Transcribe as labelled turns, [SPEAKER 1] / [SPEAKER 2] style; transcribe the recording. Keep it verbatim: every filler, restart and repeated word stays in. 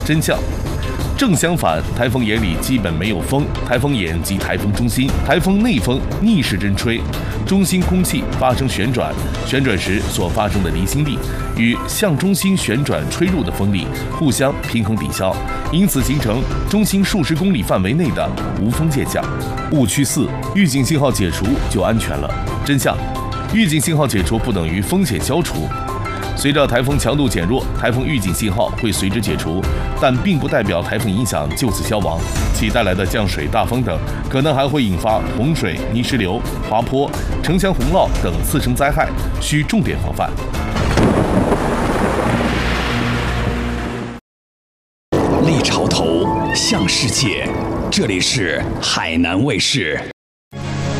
[SPEAKER 1] 真相。正相反，台风眼里基本没有风，台风眼即台风中心，台风内风逆时针吹，中心空气发生旋转，旋转时所发生的离心力与向中心旋转吹入的风力互相平衡抵消，因此形成中心数十公里范围内的无风现象。误区四：预警信号解除就安全了。真相：预警信号解除不等于风险消除。随着台风强度减弱，台风预警信号会随之解除，但并不代表台风影响就此消亡，其带来的降水、大风等，可能还会引发洪水、泥石流、滑坡、城墙洪涝等次生灾害，需重点防范。
[SPEAKER 2] 立潮头向世界，这里是海南卫视。